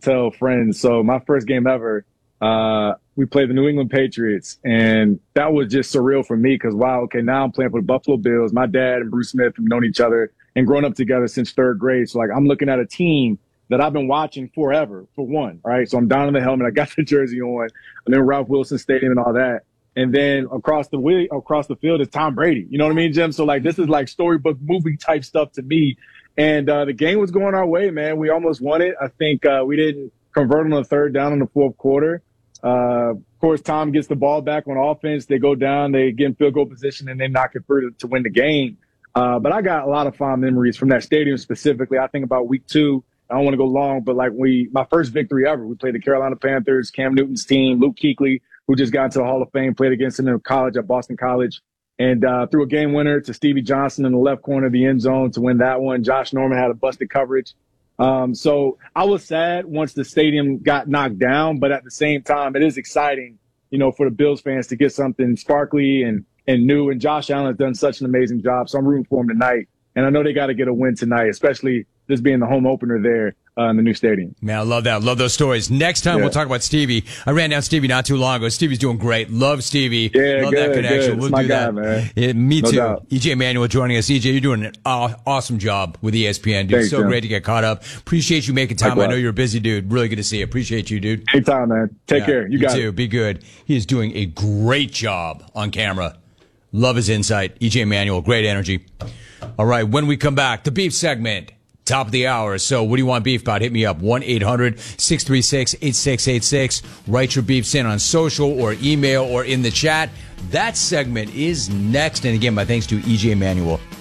tell friends. So my first game ever, we played the New England Patriots, and that was just surreal for me because, wow, okay, now I'm playing for the Buffalo Bills. My dad and Bruce Smith have known each other and grown up together since third grade. So, like, I'm looking at a team that I've been watching forever, for one, right? So I'm donning the helmet. I got the jersey on. I'm in Ralph Wilson Stadium and all that. And then across the field is Tom Brady. You know what I mean, Jim? So, like, this is like storybook movie type stuff to me. And the game was going our way, man. We almost won it. I think we didn't convert on the third down in the fourth quarter. Of course, Tom gets the ball back on offense. They go down, they get in field goal position, and they knock it through to win the game. But I got a lot of fond memories from that stadium specifically. I think about week 2. I don't want to go long, but like my first victory ever, we played the Carolina Panthers, Cam Newton's team, Luke Kuechly, who just got into the Hall of Fame, played against him in college at Boston College, and threw a game winner to Stevie Johnson in the left corner of the end zone to win that one. Josh Norman had a busted coverage. So I was sad once the stadium got knocked down, but at the same time, it is exciting, you know, for the Bills fans to get something sparkly and new. And Josh Allen has done such an amazing job, so I'm rooting for him tonight. And I know they got to get a win tonight, especially this being the home opener there in the new stadium. Man, I love that. Love those stories. Next time we'll talk about Stevie. I ran down Stevie not too long ago. Stevie's doing great. Love Stevie. Yeah, love good, that connection. Good. We'll my do guy, that. Man. Yeah, me no too. Doubt. EJ Manuel joining us. EJ, you're doing an awesome job with ESPN, dude. Thanks, so Jim. great to get caught up. Appreciate you making time. Likewise. I know you're a busy dude. Really good to see you. Appreciate you, dude. Anytime, man. Take care. You got too. it. Be good. He is doing a great job on camera. Love his insight. EJ Manuel, great energy. All right, when we come back, the beef segment. Top of the hour. So what do you want beef about? Hit me up. 1-800-636-8686. Write your beefs in on social or email or in the chat. That segment is next. And again, my thanks to EJ Manuel.